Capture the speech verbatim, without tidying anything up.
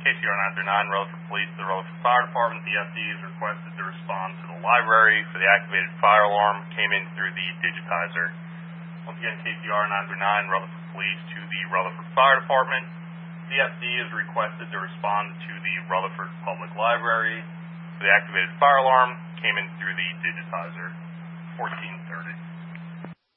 K C R nine three nine, Rutherford Police, the Rutherford Fire Department. The F D is requested to respond to the library for the activated fire alarm. Came in through the digitizer. Once again, K C R nine three nine, Rutherford Police to the Rutherford Fire Department. The F D is requested to respond to the Rutherford Public Library for the activated fire alarm. Came in through the digitizer. fourteen thirty.